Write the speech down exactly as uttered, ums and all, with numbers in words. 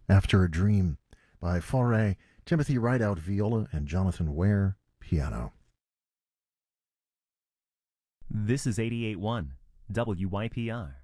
After a Dream by Fauré, Timothy Rideout viola, and Jonathan Ware piano. This is eighty-eight point one W Y P R.